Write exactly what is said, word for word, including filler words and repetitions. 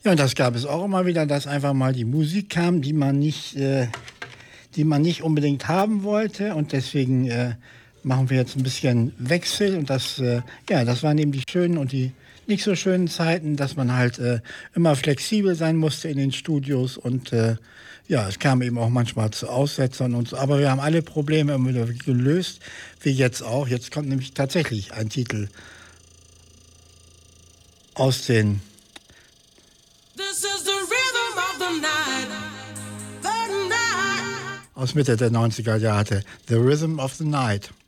Ja, und das gab es auch immer wieder, dass einfach mal die Musik kam, die man nicht, äh, die man nicht unbedingt haben wollte. Und deswegen äh, machen wir jetzt ein bisschen Wechsel. Und das, äh, ja, das waren eben die schönen und die nicht so schönen Zeiten, dass man halt äh, immer flexibel sein musste in den Studios. Und äh, ja, es kam eben auch manchmal zu Aussetzern und so. Aber wir haben alle Probleme immer wieder gelöst, wie jetzt auch. Jetzt kommt nämlich tatsächlich ein Titel aus den This is the rhythm of the night, the night. aus Mitte der neunziger Jahre, The Rhythm of the Night.